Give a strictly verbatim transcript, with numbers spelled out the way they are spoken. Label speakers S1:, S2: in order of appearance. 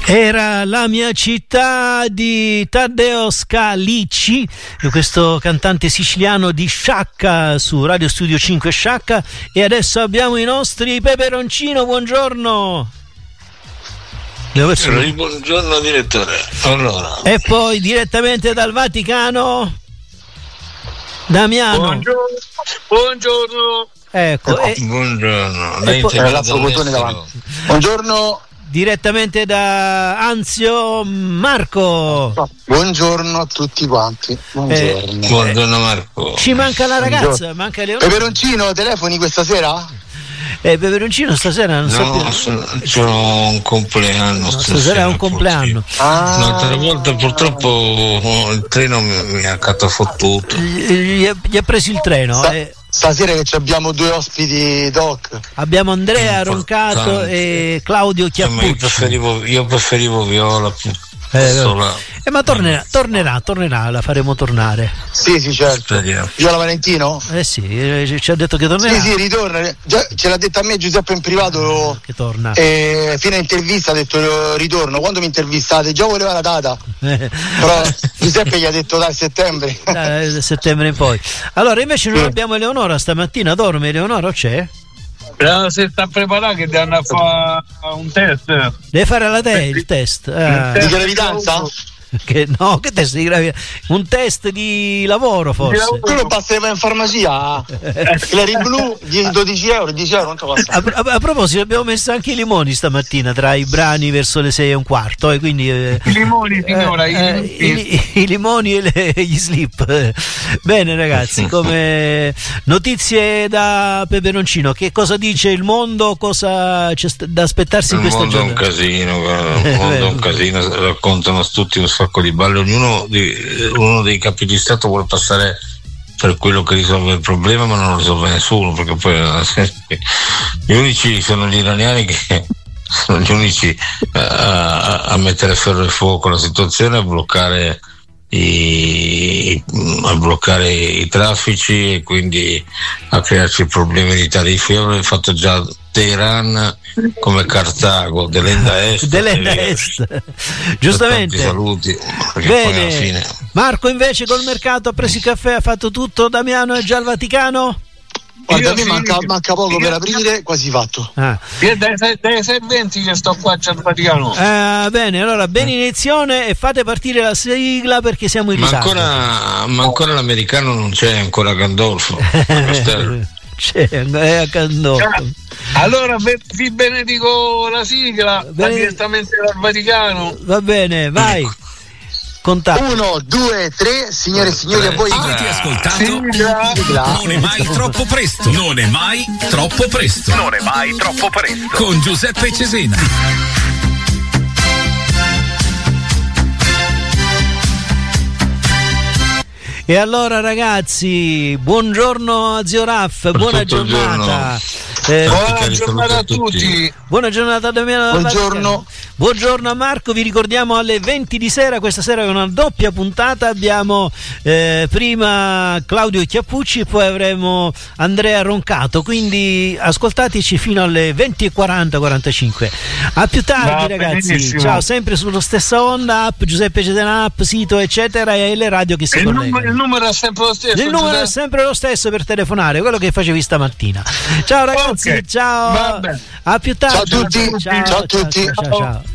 S1: Era La mia città di Taddeo Scalici, questo cantante siciliano di Sciacca su Radio Studio cinque Sciacca. E adesso abbiamo i nostri Peperoncino, buongiorno.
S2: Buongiorno direttore. Allora.
S1: E poi direttamente dal Vaticano Damiano.
S3: Buongiorno. Buongiorno.
S1: Ecco.
S2: E, buongiorno. Lei
S1: poi,
S4: buongiorno.
S1: Direttamente da Anzio Marco.
S4: Buongiorno a tutti quanti. Buongiorno.
S2: Eh, buongiorno Marco.
S1: Ci manca la ragazza, buongiorno. Manca Leonora.
S4: Peperoncino, telefoni questa sera?
S1: Eh, Peperoncino stasera non
S2: no,
S1: so più.
S2: C'è un compleanno.
S1: No, stasera, stasera è un compleanno.
S2: Ah. L'altra volta purtroppo il treno mi, mi ha catafottuto.
S1: Gli, gli ha preso il treno.
S4: Sta,
S1: eh.
S4: Stasera che abbiamo due ospiti doc.
S1: Abbiamo Andrea Roncato e Claudio Chiappucci.
S2: Io preferivo, io preferivo Viola.
S1: Eh, eh, ma tornerà, tornerà, tornerà, la faremo tornare.
S4: Sì, sì, certo.
S2: Speriamo.
S4: Viola Valentino?
S1: Eh sì, ci ha detto che tornerà.
S4: Sì, sì, ritorna. Già, ce l'ha detto a me Giuseppe in privato.
S1: Che torna.
S4: Eh, fino a intervista ha detto ritorno. Quando mi intervistate? Già voleva la data.
S1: Eh.
S4: Però Giuseppe gli ha detto dai settembre.
S1: Da settembre in poi. Allora invece noi sì. abbiamo Eleonora stamattina, dorme Eleonora o c'è?
S3: Però se sta preparando che devono fare un test.
S1: Deve fare la te, il test.
S4: Ah. Di gravidanza?
S1: Che no, che test di gravidanza? Un test di lavoro forse.
S4: Quello passerà in farmacia. Clary Blu di dodici euro, dieci euro non passa.
S1: A, a, a proposito, abbiamo messo anche i limoni stamattina tra i brani verso le sei e un quarto. E quindi, eh,
S3: I limoni, signora,
S1: eh,
S3: i,
S1: i, i, i limoni e le, gli slip. Bene, ragazzi, come notizie da Peperoncino, che cosa dice il mondo? Cosa c'è da aspettarsi in questa giornata?
S2: Il mondo è un casino, guarda, il mondo è un casino, raccontano tutti un sacco di balle, ognuno di, uno dei capi di Stato vuole passare per quello che risolve il problema, ma non lo risolve nessuno, perché poi gli unici sono gli iraniani che sono gli unici a, a mettere ferro e fuoco alla situazione, a bloccare i, a bloccare i traffici e quindi a crearci problemi di tariffe. Io avevo fatto già Teheran come Cartago, dell'Enda Est,
S1: dell'Enda Est. Giustamente.
S2: Saluti.
S1: Bene.
S2: Fine...
S1: Marco invece col mercato ha preso il caffè, ha fatto tutto. Damiano è già al Vaticano?
S4: Guarda, a me manca, manca poco per aprire, quasi fatto.
S1: Ah.
S3: Io dai sei e venti che sto qua al Vaticano.
S1: Eh, bene, allora benedizione e fate partire la sigla perché siamo in ritardo.
S2: Ma ancora, ma ancora l'americano non c'è, ancora Gandolfo.
S1: C'è, è a Gandolfo.
S3: Allora vi benedico la sigla Bene... direttamente dal Vaticano.
S1: Va bene, vai. Contatto.
S4: Uno, due, tre, signore e signori, a voi.
S5: Avete ascoltato? Non è mai troppo presto. Non è mai troppo presto. Non è mai troppo presto. Con Giuseppe Cesena.
S1: E allora ragazzi, buongiorno a Zio Raff, buona giornata.
S3: Eh, buona giornata a tutti.
S1: Buona giornata a Damiano.
S4: Buongiorno.
S1: Buongiorno a Marco, vi ricordiamo alle venti di sera, questa sera è una doppia puntata, abbiamo eh, prima Claudio Chiappucci e poi avremo Andrea Roncato, quindi ascoltateci fino alle venti e quaranta quarantacinque. A più tardi Va, ragazzi, benissimo. Ciao, sempre sulla stessa onda, app Giuseppe Cesena, app, sito eccetera e le radio che si
S3: il
S1: collegano.
S3: Numero, il numero è sempre lo stesso.
S1: Il numero Giuseppe? È sempre lo stesso per telefonare, quello che facevi stamattina. Ciao ragazzi, okay. Ciao.
S3: Vabbè.
S1: A più tardi.
S4: Ciao a tutti.
S1: Ciao,
S4: ciao a tutti.
S1: Ciao, ciao, ciao.